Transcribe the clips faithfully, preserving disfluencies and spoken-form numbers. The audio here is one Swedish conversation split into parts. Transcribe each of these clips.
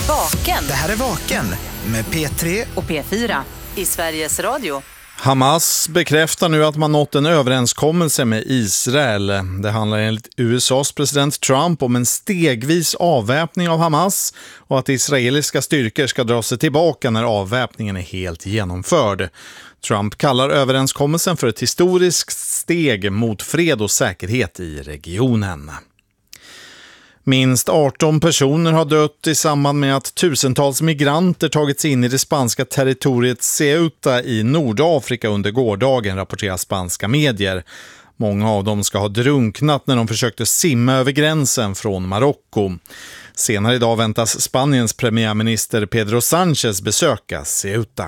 Vaken. Det här är Vaken med P tre och P fyra i Sveriges Radio. Hamas bekräftar nu att man nått en överenskommelse med Israel. Det handlar enligt U S A:s president Trump om en stegvis avväpning av Hamas och att israeliska styrkor ska dra sig tillbaka när avväpningen är helt genomförd. Trump kallar överenskommelsen för ett historiskt steg mot fred och säkerhet i regionen. Minst arton personer har dött i samband med att tusentals migranter tagits in i det spanska territoriet Ceuta i Nordafrika under gårdagen, rapporterar spanska medier. Många av dem ska ha drunknat när de försökte simma över gränsen från Marocko. Senare idag väntas Spaniens premiärminister Pedro Sánchez besöka Ceuta.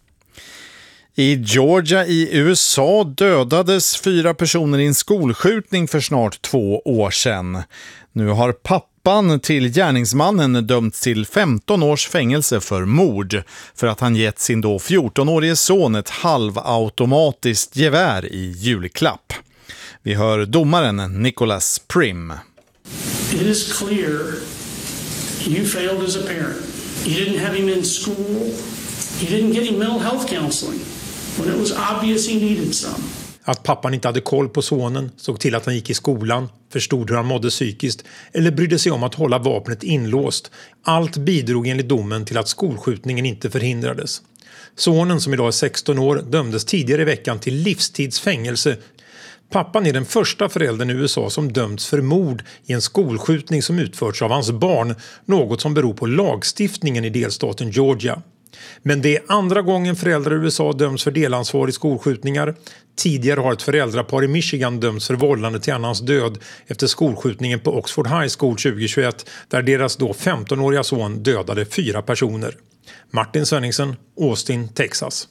I Georgia i U S A dödades fyra personer i en skolskjutning för snart två år sedan. Nu har pappan till gärningsmannen dömts till femton års fängelse för mord för att han gett sin då fjortonårige son ett halvautomatiskt gevär i julklapp. Vi hör domaren Nicholas Prim. It is clear you failed as a parent. You didn't have him in school. You didn't get him mental health counseling when it was obvious he needed some. Att pappan inte hade koll på sonen, såg till att han gick i skolan, förstod hur han mådde psykiskt eller brydde sig om att hålla vapnet inlåst. Allt bidrog enligt domen till att skolskjutningen inte förhindrades. Sonen, som idag är sexton år, dömdes tidigare i veckan till livstidsfängelse. Pappan är den första föräldern i U S A som dömts för mord i en skolskjutning som utförts av hans barn, något som beror på lagstiftningen i delstaten Georgia. Men det är andra gången föräldrar i U S A döms för delansvar i skolskjutningar. Tidigare har ett föräldrapar i Michigan dömts för vållande till annans död efter skolskjutningen på Oxford High School tjugohundratjugoett där deras då femtonåriga son dödade fyra personer. Martin Sönningsen, Austin, Texas.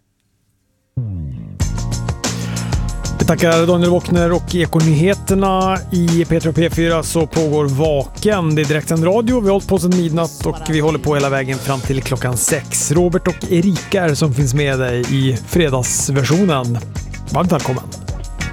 Vi tackar Daniel Wåkner och Ekonyheterna. I P tre och P fyra så pågår Vaken. Det är direktsänd radio. Vi har hållit på sedan midnatt och vi håller på hela vägen fram till klockan sex. Robert och Erika är som finns med dig i fredagsversionen. Varmt välkommen.